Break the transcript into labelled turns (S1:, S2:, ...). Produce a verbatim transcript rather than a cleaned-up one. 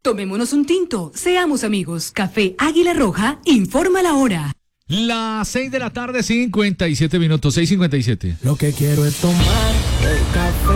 S1: Tomémonos un tinto, seamos amigos. Café Águila Roja, informa la hora.
S2: Las seis de la tarde, cincuenta y siete minutos, seis cincuenta y siete.
S3: Lo que quiero es tomar el café.